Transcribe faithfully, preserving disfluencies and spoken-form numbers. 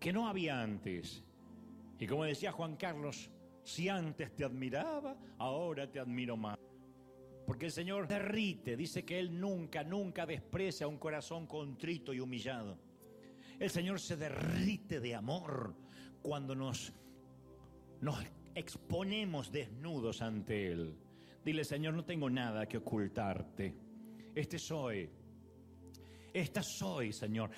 que no había antes. Y como decía Juan Carlos, si antes te admiraba, ahora te admiro más. Porque el Señor derrite, dice que Él nunca, nunca desprecia un corazón contrito y humillado. El Señor se derrite de amor cuando nos, nos exponemos desnudos ante Él. Dile, Señor, no tengo nada que ocultarte. Este soy. Esta soy, Señor.